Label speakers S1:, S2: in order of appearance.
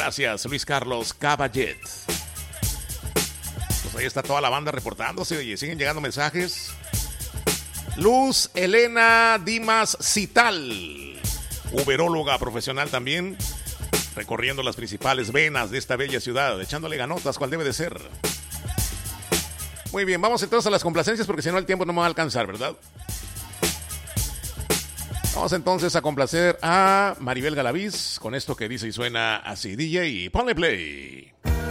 S1: Gracias, Luis Carlos Caballet. Pues ahí está toda la banda reportándose y siguen llegando mensajes. Luz Elena Dimas Cital, uberóloga profesional también, recorriendo las principales venas de esta bella ciudad, echándole ganotas cual debe de ser. Muy bien, vamos entonces a las complacencias porque si no el tiempo no me va a alcanzar, ¿verdad? Vamos entonces a complacer a Maribel Galaviz con esto que dice y suena así. DJ, ponle play.